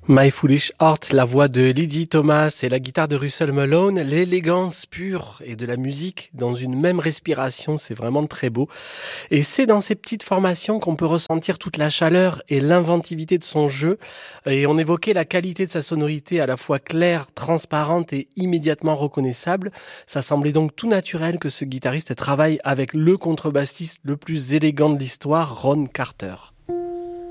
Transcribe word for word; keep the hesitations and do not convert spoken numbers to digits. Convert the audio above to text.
My Foolish Heart, la voix de Lydie Thomas et la guitare de Russell Malone, l'élégance pure et de la musique dans une même respiration, c'est vraiment très beau. Et c'est dans ces petites formations qu'on peut ressentir toute la chaleur et l'inventivité de son jeu. Et on évoquait la qualité de sa sonorité à la fois claire, transparente et immédiatement reconnaissable. Ça semblait donc tout naturel que ce guitariste travaille avec le contrebassiste le plus élégant de l'histoire, Ron Carter.